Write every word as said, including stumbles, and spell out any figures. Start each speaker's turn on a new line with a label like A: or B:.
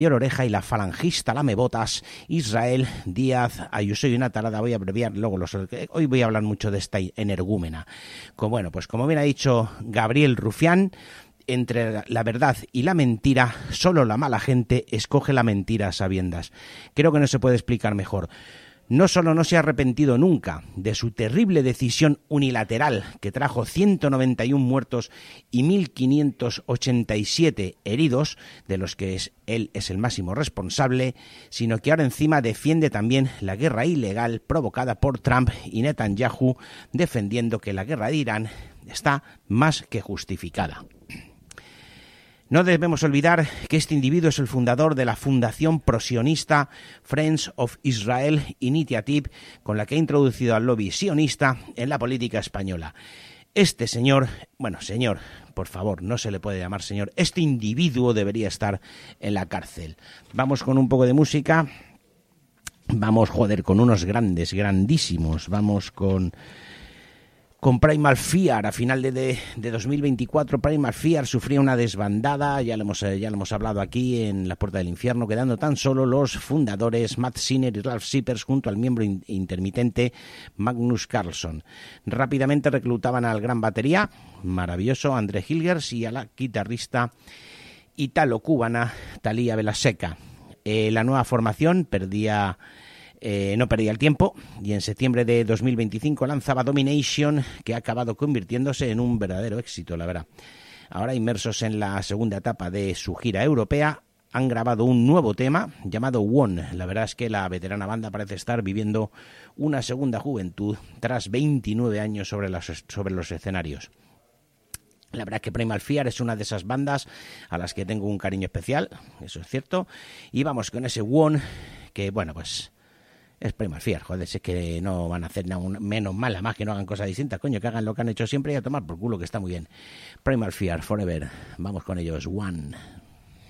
A: Oreja y la falangista lamebotas Israel Díaz Ayuso. Y una tarada, voy a abreviar luego los... Hoy voy a hablar mucho de esta energúmena. Como, bueno, pues como bien ha dicho Gabriel Rufián, entre la verdad y la mentira, solo la mala gente escoge la mentira a sabiendas. Creo que no se puede explicar mejor. No solo no se ha arrepentido nunca de su terrible decisión unilateral que trajo ciento noventa y uno muertos y mil quinientos ochenta y siete heridos, de los que es, él es el máximo responsable, sino que ahora encima defiende también la guerra ilegal provocada por Trump y Netanyahu, defendiendo que la guerra de Irán está más que justificada. No debemos olvidar que este individuo es el fundador de la fundación prosionista Friends of Israel Initiative, con la que ha introducido al lobby sionista en la política española. Este señor, bueno, señor, por favor, no se le puede llamar señor, este individuo debería estar en la cárcel. Vamos con un poco de música, vamos, joder, con unos grandes, grandísimos, vamos con... Con Primal Fear, a final de, de, de dos mil veinticuatro, Primal Fear sufría una desbandada, ya lo, hemos, ya lo hemos hablado aquí en La Puerta del Infierno, quedando tan solo los fundadores Matt Sinner y Ralph Shippers junto al miembro in, intermitente Magnus Carlsson. Rápidamente reclutaban al gran batería, maravilloso, André Hilgers, y a la guitarrista italo-cubana Thalia Belaseca. Eh, la nueva formación perdía... Eh, no perdía el tiempo y en septiembre de dos mil veinticinco lanzaba Domination, que ha acabado convirtiéndose en un verdadero éxito, la verdad. Ahora, inmersos en la segunda etapa de su gira europea, han grabado un nuevo tema llamado One. La verdad es que la veterana banda parece estar viviendo una segunda juventud tras veintinueve años sobre, las, sobre los escenarios. La verdad es que Primal Fear es una de esas bandas a las que tengo un cariño especial, eso es cierto. Y vamos con ese One, que bueno, pues... es Primal Fear, joder, si es que no van a hacer nada menos mala, más que no hagan cosas distintas, coño, que hagan lo que han hecho siempre y a tomar por culo, que está muy bien. Primal Fear, Forever, vamos con ellos, One.